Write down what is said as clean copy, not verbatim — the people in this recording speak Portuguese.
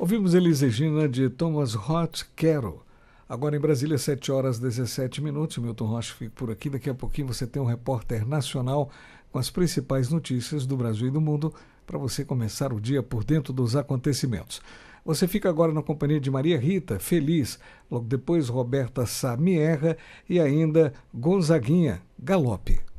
Ouvimos Elis Regina de Thomas Roth Quero. Agora em Brasília, 7h17. Milton Rocha fica por aqui. Daqui a pouquinho você tem um repórter nacional com as principais notícias do Brasil e do mundo para você começar o dia por dentro dos acontecimentos. Você fica agora na companhia de Maria Rita, Feliz, logo depois Roberta Sá, Me Erra e ainda Gonzaguinha, Galope.